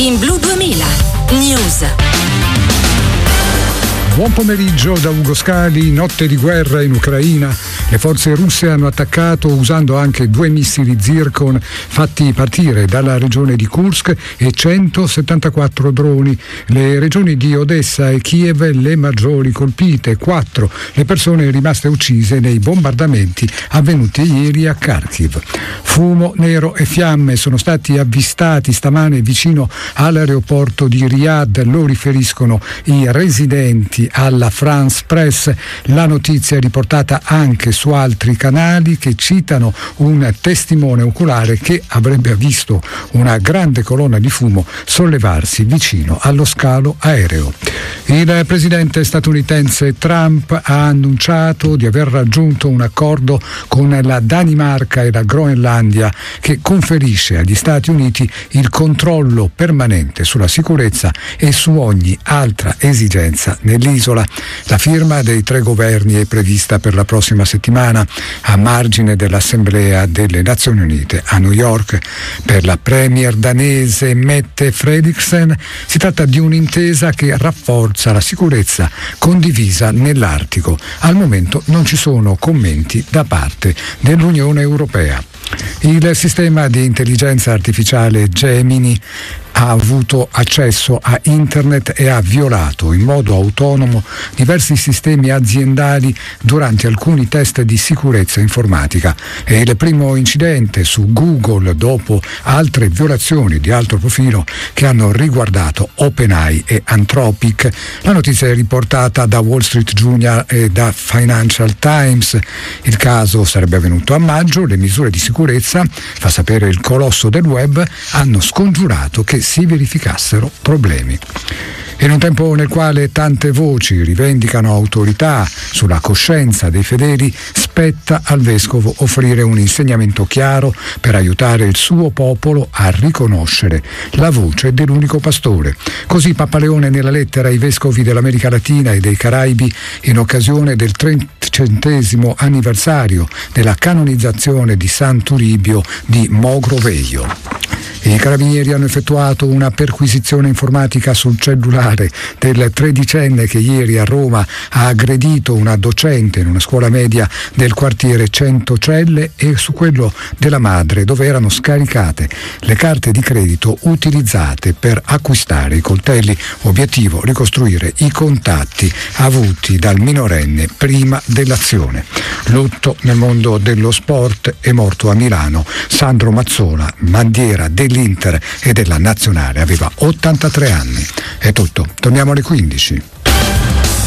in Blu 2000 News. Buon pomeriggio da Ugo Scali. Notte di guerra in Ucraina. Le forze russe hanno attaccato usando anche 2 missili Zircon fatti partire dalla regione di Kursk e 174 droni. Le regioni di Odessa e Kiev le maggiori colpite, 4 le persone rimaste uccise nei bombardamenti avvenuti ieri a Kharkiv. Fumo nero e fiamme sono stati avvistati stamane vicino all'aeroporto di Riyadh, lo riferiscono i residenti alla France Press. La notizia è riportata anche su altri canali che citano un testimone oculare che avrebbe visto una grande colonna di fumo sollevarsi vicino allo scalo aereo. Il presidente statunitense Trump ha annunciato di aver raggiunto un accordo con la Danimarca e la Groenlandia che conferisce agli Stati Uniti il controllo permanente sulla sicurezza e su ogni altra esigenza nell'isola. La firma dei 3 governi è prevista per la prossima settimana a margine dell'Assemblea delle Nazioni Unite a New York. Per la premier danese Mette Frederiksen si tratta di un'intesa che rafforza la sicurezza condivisa nell'Artico. Al momento non ci sono commenti da parte dell'Unione Europea. Il sistema di intelligenza artificiale Gemini ha avuto accesso a internet e ha violato in modo autonomo diversi sistemi aziendali durante alcuni test di sicurezza informatica. È il primo incidente su Google dopo altre violazioni di alto profilo che hanno riguardato OpenAI e Anthropic. La notizia è riportata da Wall Street Journal e da Financial Times. Il caso sarebbe avvenuto a maggio. Le misure di sicurezza, fa sapere il colosso del web, hanno scongiurato che si verificassero problemi. In un tempo nel quale tante voci rivendicano autorità sulla coscienza dei fedeli, spetta al vescovo offrire un insegnamento chiaro per aiutare il suo popolo a riconoscere la voce dell'unico pastore. Così Papa Leone nella lettera ai vescovi dell'America Latina e dei Caraibi in occasione del 300° anniversario della canonizzazione di San Turibio di Mogrovejo. I carabinieri hanno effettuato una perquisizione informatica sul cellulare del 13enne che ieri a Roma ha aggredito una docente in una scuola media del quartiere Centocelle e su quello della madre, dove erano scaricate le carte di credito utilizzate per acquistare i coltelli. Obiettivo: ricostruire i contatti avuti dal minorenne prima dell'azione. Lutto nel mondo dello sport. È morto a Milano Sandro Mazzola, bandiera dell'Inter e della Nazionale, aveva 83 anni. È tutto, torniamo alle 15.